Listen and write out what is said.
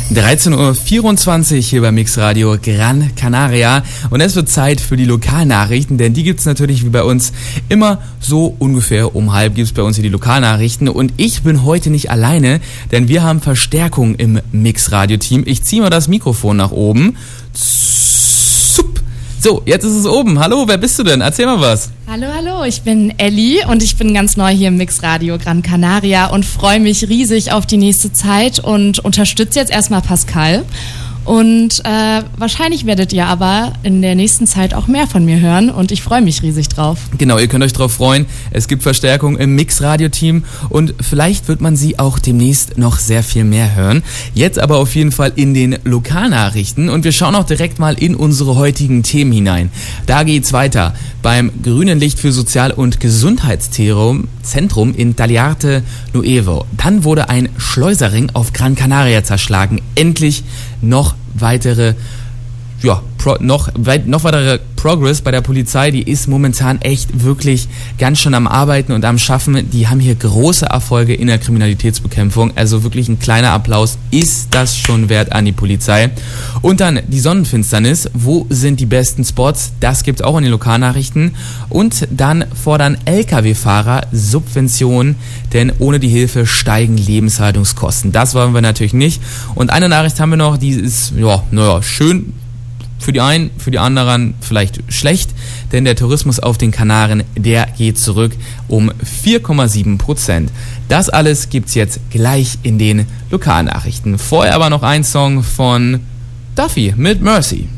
13.24 Uhr hier bei Mix Radio Gran Canaria und es wird Zeit für die Lokalnachrichten, denn die gibt's natürlich wie bei uns immer so ungefähr um halb gibt's bei uns hier die Lokalnachrichten und ich bin heute nicht alleine, denn wir haben Verstärkung im Mix Radio Team. Ich ziehe mal das Mikrofon nach oben. So, jetzt ist es oben. Hallo, wer bist du denn? Erzähl mal was. Hallo, ich bin Elli und ich bin ganz neu hier im Mix Radio Gran Canaria und freue mich riesig auf die nächste Zeit und unterstütze jetzt erstmal Pascal. Und wahrscheinlich werdet ihr aber in der nächsten Zeit auch mehr von mir hören und ich freue mich riesig drauf. Genau, ihr könnt euch drauf freuen. Es gibt Verstärkung im Mix-Radio-Team und vielleicht wird man sie auch demnächst noch sehr viel mehr hören. Jetzt aber auf jeden Fall in den Lokalnachrichten und wir schauen auch direkt mal in unsere heutigen Themen hinein. Da geht's weiter beim grünen Licht für Sozial- und Gesundheitszentrum in Tagliarte Nuevo. Dann wurde ein Schleuserring auf Gran Canaria zerschlagen. Endlich noch weitere Progress bei der Polizei, die ist momentan echt wirklich ganz schön am Arbeiten und am Schaffen. Die haben hier große Erfolge in der Kriminalitätsbekämpfung. Also wirklich ein kleiner Applaus ist das schon wert an die Polizei. Und dann die Sonnenfinsternis. Wo sind die besten Spots? Das gibt's auch in den Lokalnachrichten. Und dann fordern Lkw-Fahrer Subventionen, denn ohne die Hilfe steigen Lebenshaltungskosten. Das wollen wir natürlich nicht. Und eine Nachricht haben wir noch, die ist, schön. Für die einen, für die anderen vielleicht schlecht, denn der Tourismus auf den Kanaren, der geht zurück um 4,7%. Das alles gibt's jetzt gleich in den Lokalnachrichten. Vorher aber noch ein Song von Duffy mit Mercy.